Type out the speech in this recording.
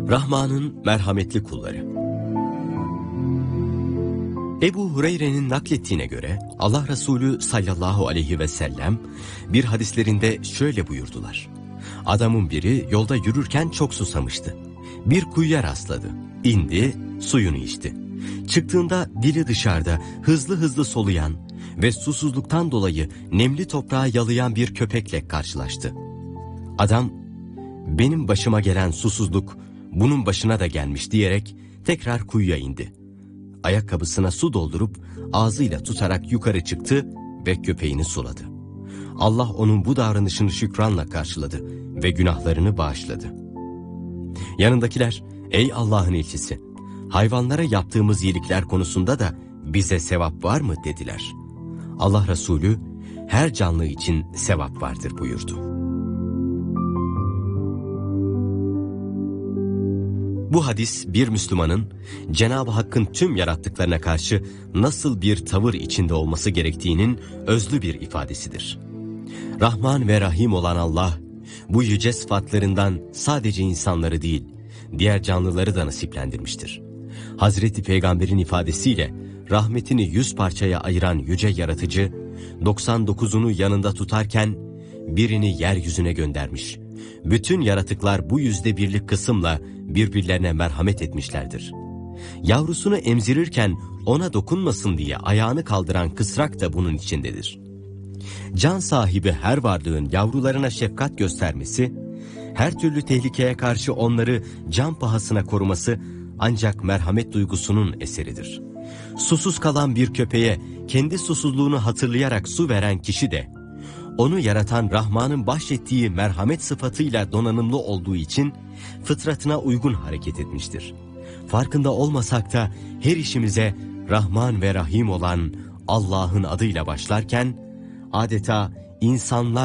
Rahman'ın merhametli kulları. Ebu Hureyre'nin naklettiğine göre Allah Resulü sallallahu aleyhi ve sellem bir hadislerinde şöyle buyurdular. Adamın biri yolda yürürken çok susamıştı. Bir kuyuya rastladı. İndi, suyunu içti. Çıktığında dili dışarıda hızlı hızlı soluyan ve susuzluktan dolayı nemli toprağı yalayan bir köpekle karşılaştı. Adam, benim başıma gelen susuzluk bunun başına da gelmiş diyerek tekrar kuyuya indi. Ayakkabısına su doldurup ağzıyla tutarak yukarı çıktı ve köpeğini suladı. Allah onun bu davranışını şükranla karşıladı ve günahlarını bağışladı. Yanındakiler, ey Allah'ın elçisi, hayvanlara yaptığımız iyilikler konusunda da bize sevap var mı dediler. Allah Resulü, her canlı için sevap vardır buyurdu. Bu hadis bir Müslümanın Cenab-ı Hakk'ın tüm yarattıklarına karşı nasıl bir tavır içinde olması gerektiğinin özlü bir ifadesidir. Rahman ve Rahim olan Allah, bu yüce sıfatlarından sadece insanları değil, diğer canlıları da nasiplendirmiştir. Hazreti Peygamber'in ifadesiyle rahmetini 100 parçaya ayıran yüce yaratıcı, 99'unu yanında tutarken birini yeryüzüne göndermiş. Bütün yaratıklar bu %1'lik kısımla birbirlerine merhamet etmişlerdir. Yavrusunu emzirirken ona dokunmasın diye ayağını kaldıran kısrak da bunun içindedir. Can sahibi her varlığın yavrularına şefkat göstermesi, her türlü tehlikeye karşı onları can pahasına koruması ancak merhamet duygusunun eseridir. Susuz kalan bir köpeğe kendi susuzluğunu hatırlayarak su veren kişi de, onu yaratan Rahman'ın bahşettiği merhamet sıfatıyla donanımlı olduğu için fıtratına uygun hareket etmiştir. Farkında olmasak da her işimize Rahman ve Rahim olan Allah'ın adıyla başlarken adeta insanlar